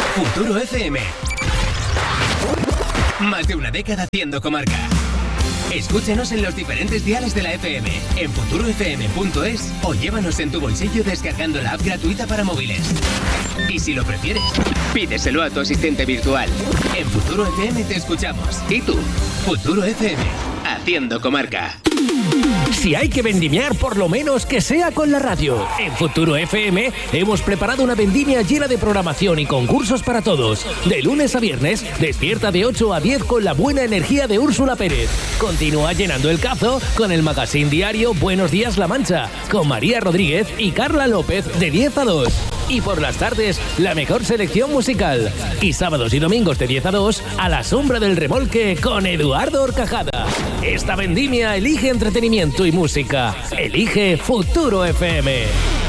Futuro FM. Más de una década haciendo comarca. Escúchenos en los diferentes diales de la FM, en futurofm.es o llévanos en tu bolsillo descargando la app gratuita para móviles. Y si lo prefieres, pídeselo a tu asistente virtual. En Futuro FM te escuchamos. ¿Y tú? Futuro FM, haciendo comarca. Si hay que vendimiar, por lo menos que sea con la radio. En Futuro FM hemos preparado una vendimia llena de programación y concursos para todos. De lunes a viernes, despierta de 8 a 10 con la buena energía de Úrsula Pérez. Continúa llenando el cazo con el magazine diario Buenos Días La Mancha, con María Rodríguez y Carla López de 10 a 2. Y por las tardes, la mejor selección musical. Y sábados y domingos de 10 a 2, a la sombra del remolque con Eduardo Horcajada. Esta vendimia elige entretenimiento y música. Elige Futuro FM.